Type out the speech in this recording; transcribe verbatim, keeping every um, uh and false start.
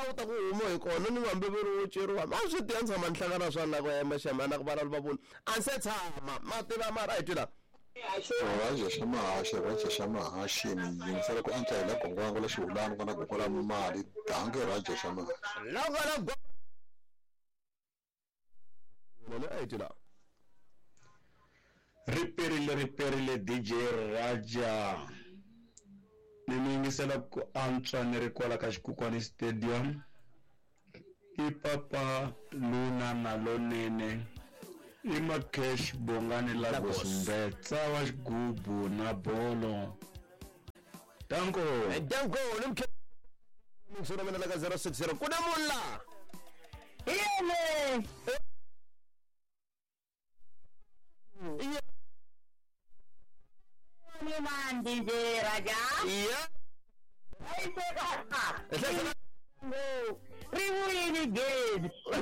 u ta ku huma hi kona ni hambi veri wo ceriwa ma swi tiya ni tshama ni hlangana swa na ku ya maxamana ku valala va vona a ni se tshama ma tiva mara hi twila raja xa mahaxi raja xa mahaxini yingisela ku antswa hi la gongwango la xihulani ku na gogola mali dange raja xa mahaxi loko la hi twila riperile riperile D J Raja ni mi yingisela ku antswa ni ri kwala ka Xikokwani Stadium i Papa Luna na lonene i Makesh Bongani Lagos Mbetsa wa xigubu na bolo danko danko nimke sura mina la zero six zero kuna mulla yele ni man D J Raja iya ai se kata esa no ribu ini game